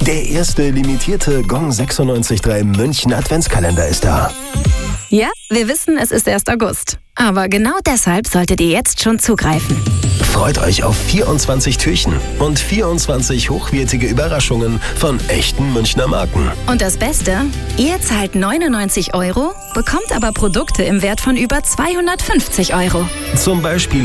Der erste limitierte Gong 96.3 München Adventskalender ist da. Ja, wir wissen, es ist erst August. Aber genau deshalb solltet ihr jetzt schon zugreifen. Freut euch auf 24 Türchen und 24 hochwertige Überraschungen von echten Münchner Marken. Und das Beste? Ihr zahlt 99 €, bekommt aber Produkte im Wert von über 250 €. Zum Beispiel